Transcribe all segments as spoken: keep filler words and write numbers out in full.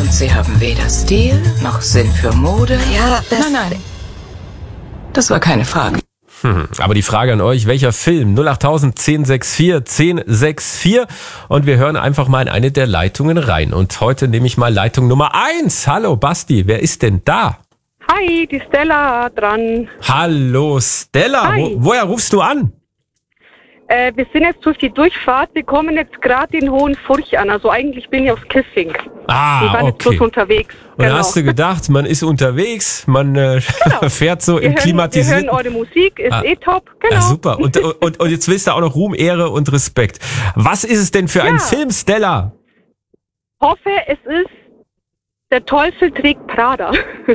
Und sie haben weder Stil noch Sinn für Mode. Ja, das... Nein, nein. Das war keine Frage. Hm, aber die Frage an euch, welcher Film? null acht null null eins sechs vier eins sechs vier und wir hören einfach mal in eine der Leitungen rein. Und heute nehme ich mal Leitung Nummer eins. Hallo Basti, wer ist denn da? Hi, die Stella dran. Hallo Stella, Hi. Wo, woher rufst du an? Äh, wir sind jetzt durch die Durchfahrt, wir kommen jetzt gerade in Hohenfurch an, also eigentlich bin ich auf Kissing. Ah, wir waren jetzt okay. bloß unterwegs. Und Genau. da hast du gedacht, man ist unterwegs, man äh, Genau. fährt so wir im hören, klimatisierten... Wir hören eure Musik, ist Ah. eh top, genau. Ja, super. Und, und, und jetzt willst du auch noch Ruhm, Ehre und Respekt. Was ist es denn für ein Ja. Film, Stella? Hoffe, es ist Der Teufel trägt Prada.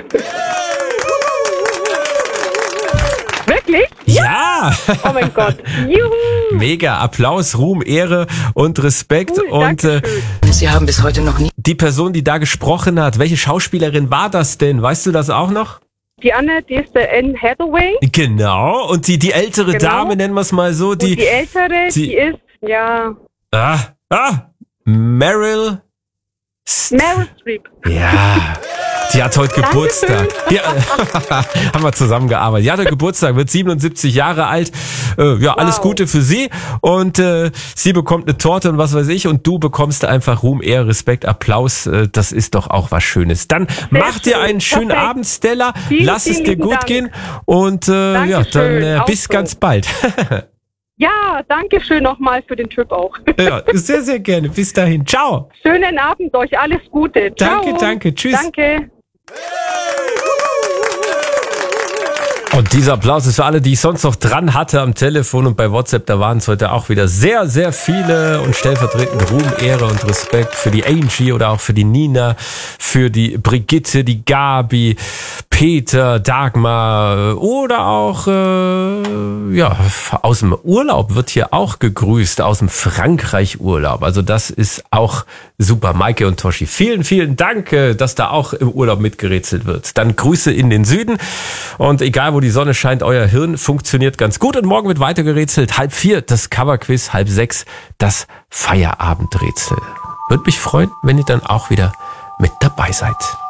Wirklich? Ja! Oh mein Gott. Juhu! Mega. Applaus, Ruhm, Ehre und Respekt. Cool, und äh, Dankeschön. Sie haben bis heute noch nie... die Person, die da gesprochen hat, welche Schauspielerin war das denn? Weißt du das auch noch? Die Anne, die ist der Anne Hathaway. Genau. Und die, die ältere Genau. Dame, nennen wir es mal so, die... Und die ältere, die- die ist, ja, ah, ah, Meryl... St- Meryl Streep. Ja, die hat heute Dankeschön. Geburtstag. Ja, haben wir zusammengearbeitet. Die hat heute Geburtstag, wird siebenundsiebzig Jahre alt. Äh, ja, alles Wow. Gute für sie. Und äh, sie bekommt eine Torte und was weiß ich. Und du bekommst einfach Ruhm, Ehre, Respekt, Applaus. Äh, das ist doch auch was Schönes. Dann mach dir schön. einen schönen Perfekt. Abend, Stella. Vielen, Lass es vielen dir lieben gut Dank. gehen. Und äh, ja, dann Dankeschön. äh, Auch bis so. ganz bald. Ja, danke schön nochmal für den Tipp auch. Ja, sehr, sehr gerne. Bis dahin. Ciao. Schönen Abend euch, alles Gute. Ciao. Danke, danke. Tschüss. Danke. Und dieser Applaus ist für alle, die ich sonst noch dran hatte am Telefon und bei WhatsApp. Da waren es heute auch wieder sehr, sehr viele und stellvertretend Ruhm, Ehre und Respekt für die Angie oder auch für die Nina, für die Brigitte, die Gabi, Peter, Dagmar oder auch äh, ja aus dem Urlaub wird hier auch gegrüßt, aus dem Frankreich-Urlaub. Also das ist auch super. Maike und Toshi, vielen, vielen Dank, äh, dass da auch im Urlaub mitgerätselt wird. Dann Grüße in den Süden und egal wo die Sonne scheint, euer Hirn funktioniert ganz gut. Und morgen wird weiter gerätselt. Halb vier das Coverquiz, halb sechs das Feierabendrätsel. Würde mich freuen, wenn ihr dann auch wieder mit dabei seid.